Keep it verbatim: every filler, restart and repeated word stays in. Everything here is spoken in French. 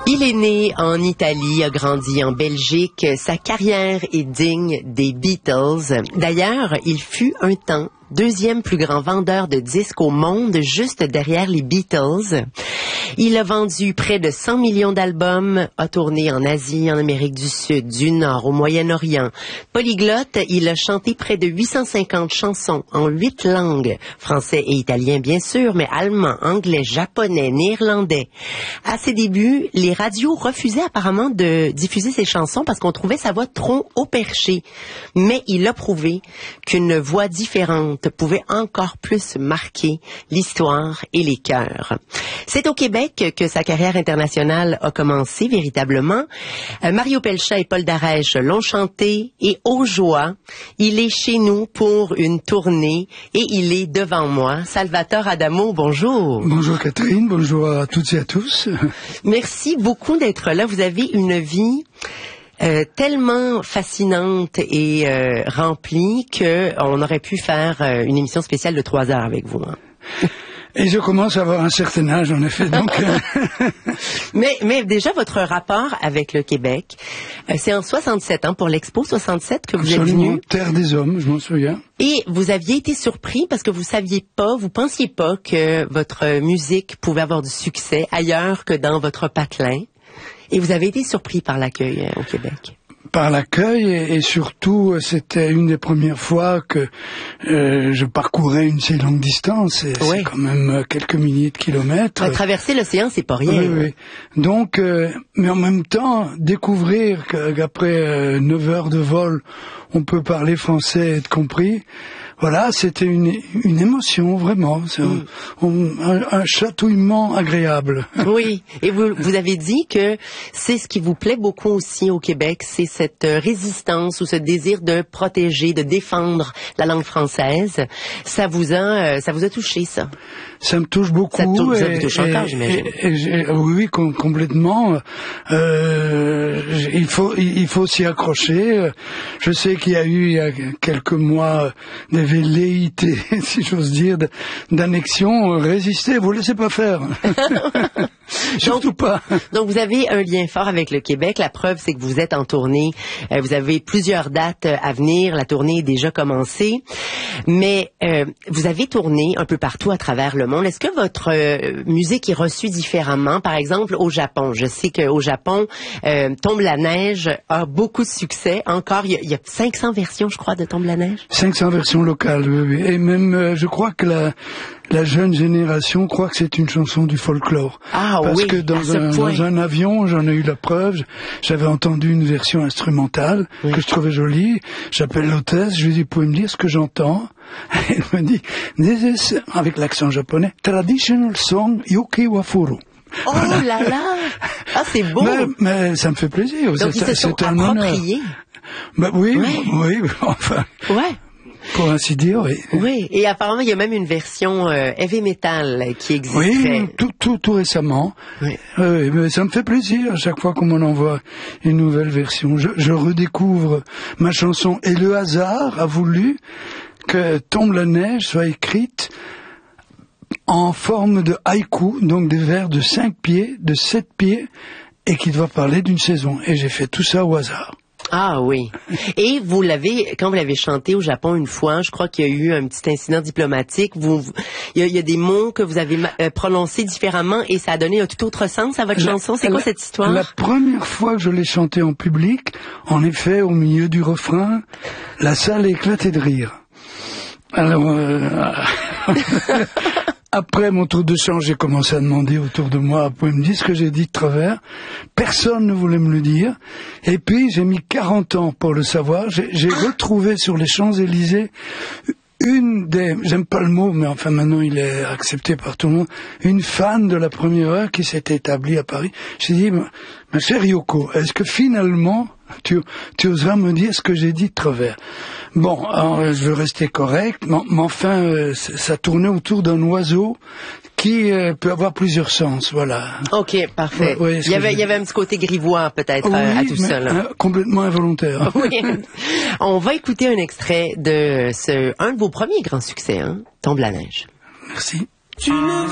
Il est né en Italie, a grandi en Belgique. Sa carrière est digne des Beatles. D'ailleurs, il fut un temps deuxième plus grand vendeur de disques au monde, juste derrière les Beatles. Il a vendu près de cent millions d'albums, a tourné en Asie, en Amérique du Sud, du Nord, au Moyen-Orient. Polyglotte, il a chanté près de huit cent cinquante chansons en huit langues, français et italien bien sûr, mais allemand, anglais, japonais, néerlandais. À ses débuts, les radios refusaient apparemment de diffuser ses chansons parce qu'on trouvait sa voix trop haut perchée. Mais il a prouvé qu'une voix différente pouvait encore plus marquer l'histoire et les cœurs. C'est au Québec que sa carrière internationale a commencé véritablement. Euh, Mario Pelchat et Paul Darèche l'ont chanté et aux joies, il est chez nous pour une tournée et il est devant moi. Salvatore Adamo, bonjour. Bonjour Catherine, bonjour à toutes et à tous. Merci beaucoup d'être là. Vous avez une vie Euh, tellement fascinante et euh, remplie qu'on aurait pu faire euh, une émission spéciale de trois heures avec vous. Hein. Et je commence à avoir un certain âge, en effet. Donc, mais, mais déjà, votre rapport avec le Québec, euh, c'est en soixante-sept, hein, pour l'Expo soixante-sept que vous absolument, êtes venu. Terre des hommes, je m'en souviens. Et vous aviez été surpris parce que vous saviez pas, vous pensiez pas que votre musique pouvait avoir du succès ailleurs que dans votre patelin. Et vous avez été surpris par l'accueil euh, au Québec? Par l'accueil et, et surtout, c'était une des premières fois que euh, je parcourais une si longue distance. Et oui. C'est quand même quelques milliers de kilomètres. Ouais, traverser l'océan, c'est pas rien. Oui, oui. Donc, euh, mais en même temps, découvrir qu'après euh, neuf heures de vol, on peut parler français et être compris. Voilà, c'était une, une émotion, vraiment. C'est mm. un, un, un chatouillement agréable. Oui, et vous, vous avez dit que c'est ce qui vous plaît beaucoup aussi au Québec, c'est cette résistance ou ce désir de protéger, de défendre la langue française. Ça vous a, ça vous a touché, ça? Ça me touche beaucoup. Ça, tou- et, ça vous touche encore, j'imagine. Et, et, et, oui, com- complètement. Euh, il faut, il faut s'y accrocher. Je sais qu'il y a eu il y a quelques mois des velléités, si j'ose dire, d'annexion. Résistez, vous laissez pas faire. Surtout donc, pas. Donc vous avez un lien fort avec le Québec. La preuve, c'est que vous êtes en tournée. Euh, vous avez plusieurs dates à venir. La tournée est déjà commencée. Mais euh, vous avez tourné un peu partout à travers le monde. Est-ce que votre euh, musique est reçue différemment? Par exemple, au Japon. Je sais qu'au Japon, euh, Tombe la neige a beaucoup de succès. Encore, il y, il y a cinq cents versions, je crois, de Tombe la neige. cinq cents versions locales, oui, oui. Et même, euh, je crois que la... La jeune génération croit que c'est une chanson du folklore. Ah Parce oui, que dans un, dans un avion, j'en ai eu la preuve, j'avais entendu une version instrumentale oui. que je trouvais jolie. J'appelle l'hôtesse, je lui dis, vous pouvez me dire ce que j'entends? Elle me dit, this is, avec l'accent japonais, traditional song Yuki Wafuru. Oh voilà. là là! Ah, c'est beau! Mais, mais ça me fait plaisir. Donc, c'est, ils se sont c'est un appropriés. Ben oui, ouais. oui, enfin. Ouais. Pour ainsi dire, oui. Oui, et apparemment, il y a même une version euh, heavy metal qui existerait. Oui, tout, tout, tout récemment. Oui. Euh, mais ça me fait plaisir à chaque fois qu'on m'en envoie une nouvelle version. Je, je redécouvre ma chanson et le hasard a voulu que Tombe la neige soit écrite en forme de haïku, donc des vers de cinq pieds, de sept pieds, et qui doit parler d'une saison. Et j'ai fait tout ça au hasard. Ah oui. Et vous l'avez, quand vous l'avez chanté au Japon une fois, je crois qu'il y a eu un petit incident diplomatique. Vous, il y a, il y a des mots que vous avez euh, prononcés différemment et ça a donné un tout autre sens à votre la, chanson. C'est quoi la, cette histoire? La première fois que je l'ai chantée en public, en effet, au milieu du refrain, la salle éclatait de rire. Alors, euh, après mon tour de chant, j'ai commencé à demander autour de moi, vous pouvez me dire ce que j'ai dit de travers. Personne ne voulait me le dire. Et puis, j'ai mis quarante ans pour le savoir. J'ai, j'ai retrouvé sur les Champs-Élysées une des, j'aime pas le mot, mais enfin maintenant il est accepté par tout le monde, une fan de la première heure qui s'était établie à Paris. J'ai dit, ma, ma chère Yoko, est-ce que finalement tu, tu oseras me dire ce que j'ai dit de travers? Bon, alors, je veux rester correct, mais, mais enfin euh, ça tournait autour d'un oiseau qui euh, peut avoir plusieurs sens, voilà. Ok, parfait. Ouais, ouais, il, y avait, il y avait un petit côté grivois peut-être oui, à, à tout mais, ça. Là. Euh, complètement involontaire. Oui. On va écouter un extrait de ce un de vos premiers grands succès, hein, Tombe la neige. Merci.